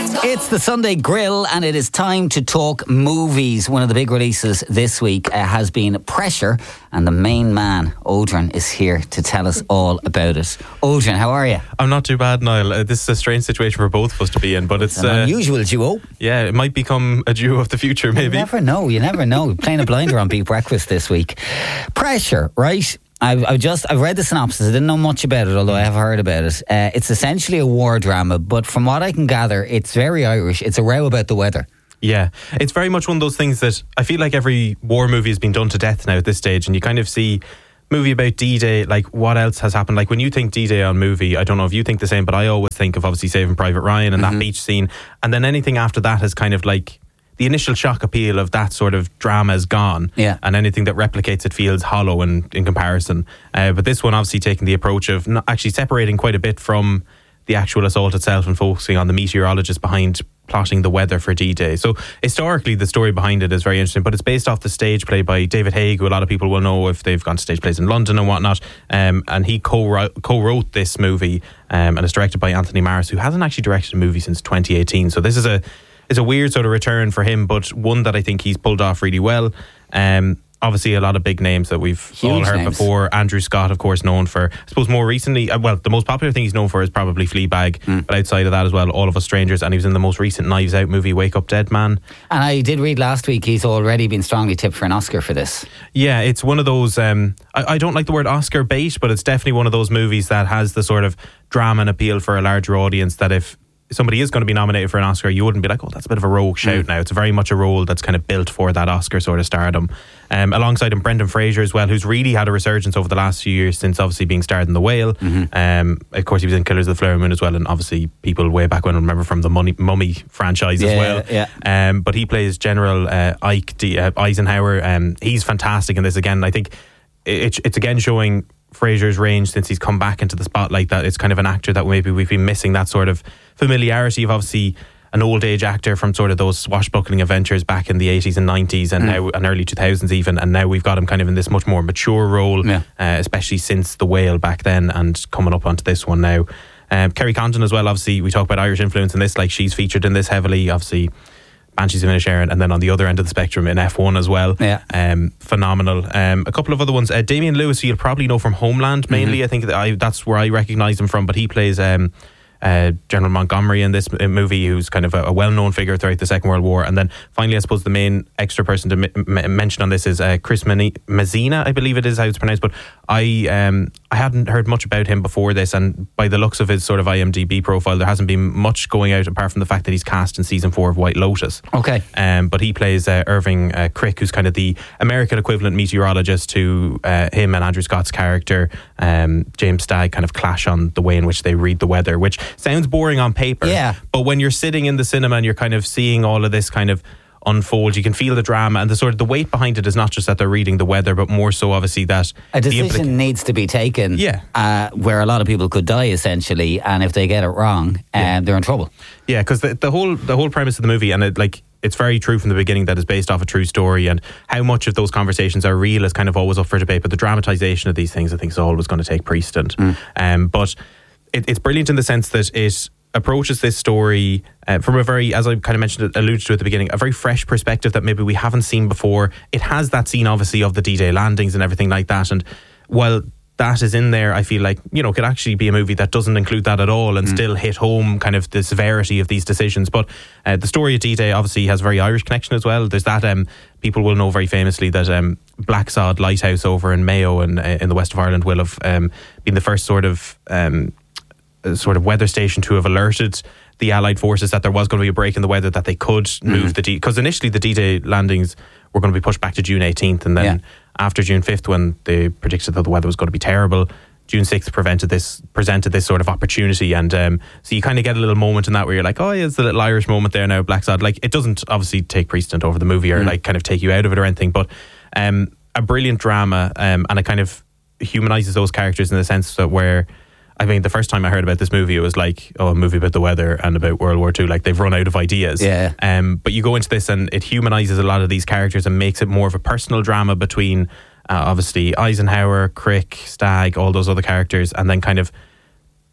It's the Sunday Grill and it is time to talk movies. One of the big releases this week has been Pressure, and the main man, Odrin, is here to tell us all about it. Odrin, how are you? I'm not too bad, Niall. This is a strange situation for both of us to be in, but it's an unusual duo. Yeah, it might become a duo of the future, maybe. You never know. Playing a blinder on Beat Breakfast this week. Pressure, right? I've read the synopsis. I didn't know much about it, although I have heard about it. It's essentially a war drama, but from what I can gather, it's very Irish. It's a row about the weather. Yeah, it's very much one of those things that I feel like every war movie has been done to death now at this stage, and you kind of see movie about D-Day, like what else has happened? Like when you think D-Day on movie, I don't know if you think the same, but I always think of obviously Saving Private Ryan and that beach scene, and then anything after that is kind of like the initial shock appeal of that sort of drama is gone, and anything that replicates it feels hollow in comparison. But this one obviously taking the approach of not actually separating quite a bit from the actual assault itself and focusing on the meteorologist behind plotting the weather for D-Day. So historically the story behind it is very interesting, but it's based off the stage play by David Haig, who a lot of people will know if they've gone to stage plays in London and whatnot, and he co-wrote this movie, and it's directed by Anthony Maris, who hasn't actually directed a movie since 2018. So this is a weird sort of return for him, but one that I think he's pulled off really well. Obviously a lot of big names that we've all heard before. Andrew Scott, of course, known for, I suppose more recently, the most popular thing he's known for is probably Fleabag, but outside of that as well, All of Us Strangers, and he was in the most recent Knives Out movie, Wake Up Dead Man. And I did read last week he's already been strongly tipped for an Oscar for this. Yeah, it's one of those, I don't like the word Oscar bait, but it's definitely one of those movies that has the sort of drama and appeal for a larger audience that if somebody is going to be nominated for an Oscar, you wouldn't be like, oh, that's a bit of a rogue shout now. It's very much a role that's kind of built for that Oscar sort of stardom. Alongside him, Brendan Fraser as well, who's really had a resurgence over the last few years since obviously being starred in The Whale. Of course, he was in Killers of the Flower Moon as well, and obviously people way back when remember from the Mummy franchise as well. But he plays General Ike Eisenhower. He's fantastic in this again. I think it's again showing Fraser's range since he's come back into the spotlight, that it's kind of an actor that maybe we've been missing that sort of familiarity of obviously an old age actor from sort of those swashbuckling adventures back in the 80s and 90s and now and early 2000s even, and now we've got him kind of in this much more mature role, especially since The Whale back then and coming up onto this one now. Kerry Condon as well, obviously we talk about Irish influence in this, like she's featured in this heavily, obviously Banshees of Inisherin, and then on the other end of the spectrum in F1 as well. Phenomenal. A couple of other ones. Damian Lewis, you'll probably know from Homeland mainly. I think that's where I recognise him from, but he plays General Montgomery in this movie, who's kind of a well-known figure throughout the Second World War. And then finally, I suppose the main extra person to mention on this is Chris Messina, I believe it is how it's pronounced, but I hadn't heard much about him before this, and by the looks of his sort of IMDb profile, there hasn't been much going out apart from the fact that he's cast in season 4 of White Lotus. But he plays Irving Crick, who's kind of the American equivalent meteorologist to him and Andrew Scott's character James Stagg kind of clash on the way in which they read the weather, which sounds boring on paper, but when you're sitting in the cinema and you're kind of seeing all of this kind of unfold, you can feel the drama and the sort of the weight behind it is not just that they're reading the weather, but more so obviously that a decision needs to be taken where a lot of people could die essentially, and if they get it wrong they're in trouble. Because the whole premise of the movie, and it's very true from the beginning that it's based off a true story, and how much of those conversations are real is kind of always up for debate, but the dramatisation of these things I think is always going to take precedent. But it's brilliant in the sense that it approaches this story from a very, as I kind of mentioned, alluded to at the beginning, a very fresh perspective that maybe we haven't seen before. It has that scene obviously of the D-Day landings and everything like that, and while that is in there, I feel like, could actually be a movie that doesn't include that at all and still hit home kind of the severity of these decisions. But the story of D-Day obviously has a very Irish connection as well. There's that, people will know very famously that Blacksod Lighthouse over in Mayo and in the west of Ireland will have been the first sort of weather station to have alerted the Allied forces that there was going to be a break in the weather, that they could move because initially the D-Day landings were going to be pushed back to June 18th, and then after June 5th, when they predicted that the weather was going to be terrible, June 6th presented this sort of opportunity, and so you kind of get a little moment in that where you're like, oh yeah, it's a little Irish moment there now, Blacksod. Like, it doesn't obviously take precedent over the movie or like kind of take you out of it or anything, but a brilliant drama, and it kind of humanises those characters in the sense that where, I mean, the first time I heard about this movie, it was like, oh, a movie about the weather and about World War II. Like, they've run out of ideas. But you go into this and it humanises a lot of these characters and makes it more of a personal drama between, obviously, Eisenhower, Crick, Stagg, all those other characters, and then kind of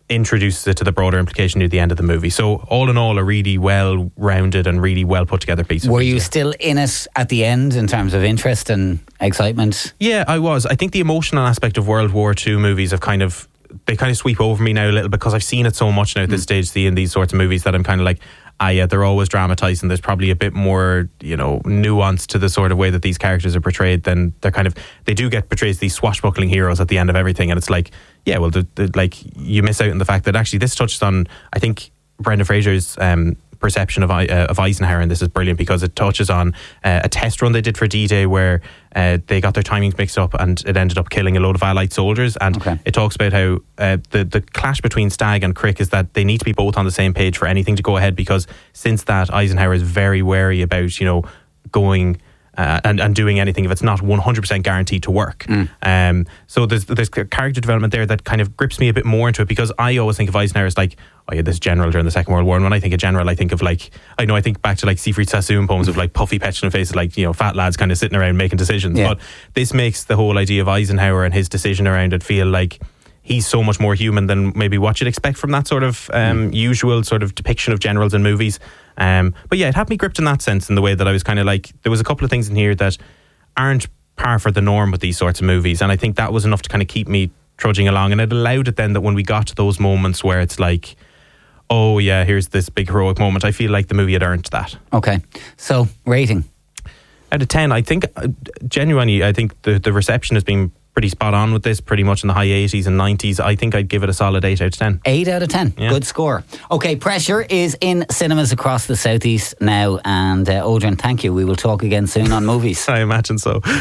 introduces it to the broader implication near the end of the movie. So all in all, a really well-rounded and really well put together piece of Were media. you still in it at the end in terms of interest and excitement? Yeah, I was. I think the emotional aspect of World War II movies have kind of sweep over me now a little, because I've seen it so much now at this stage, seeing these sorts of movies, that I'm kind of like, they're always dramatised, and there's probably a bit more, nuance to the sort of way that these characters are portrayed than they do get portrayed as these swashbuckling heroes at the end of everything, and it's like, yeah, well, you miss out on the fact that actually this touches on, I think, Brendan Fraser's perception of Eisenhower, and this is brilliant because it touches on a test run they did for D-Day where they got their timings mixed up and it ended up killing a load of Allied soldiers, and it talks about how the clash between Stagg and Crick is that they need to be both on the same page for anything to go ahead, because since that, Eisenhower is very wary about going and doing anything if it's not 100% guaranteed to work. So there's character development there that kind of grips me a bit more into it, because I always think of Eisenhower as like, oh yeah, this general during the Second World War, and when I think of general, I think of I think back to like Siegfried Sassoon poems of like puffy petulant faces, like fat lads kind of sitting around making decisions. But this makes the whole idea of Eisenhower and his decision around it feel like he's so much more human than maybe what you'd expect from that sort of usual sort of depiction of generals in movies. But yeah, it had me gripped in that sense, in the way that I was kind of like, there was a couple of things in here that aren't par for the norm with these sorts of movies, and I think that was enough to kind of keep me trudging along, and it allowed it then that when we got to those moments where it's like, oh yeah, here's this big heroic moment, I feel like the movie had earned that. Okay, so rating? Out of 10, I think, genuinely, I think the reception has been pretty spot on with this, pretty much in the high 80s and 90s. I think I'd give it a solid 8 out of 10. 8 out of 10, yeah. Good score. Okay, Pressure is in cinemas across the southeast now, and Odrin, thank you. We will talk again soon on movies. I imagine so.